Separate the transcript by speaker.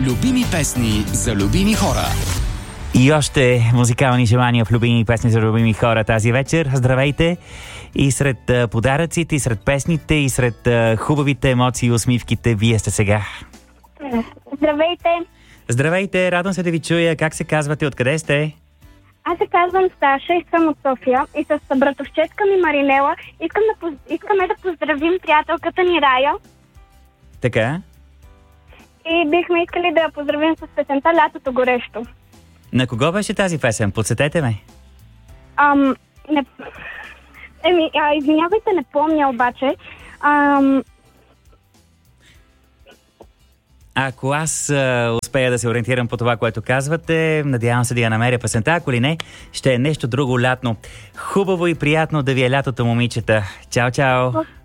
Speaker 1: Любими песни за любими хора.
Speaker 2: И още музикални желания в любими песни за любими хора тази вечер. Здравейте! И сред подаръците, и сред песните, и сред хубавите емоции и усмивките, вие сте сега.
Speaker 3: Здравейте!
Speaker 2: Здравейте! Радвам се да ви чуя. Как се казвате? Откъде сте?
Speaker 3: Аз се казвам Сташа и съм от София и с братовчетка ми Маринела искаме да поздравим приятелката ни Рая.
Speaker 2: Така?
Speaker 3: И бихме искали да я поздравим с песента "Лятото горещо".
Speaker 2: На кого беше тази песен? Подсетете ме.
Speaker 3: Извинявайте, не помня обаче.
Speaker 2: Ако аз успея да се ориентирам по това, което казвате, надявам се да я намеря песента. Ако ли не, ще е нещо друго лятно. Хубаво и приятно да ви е лятото, момичета. Чао, чао!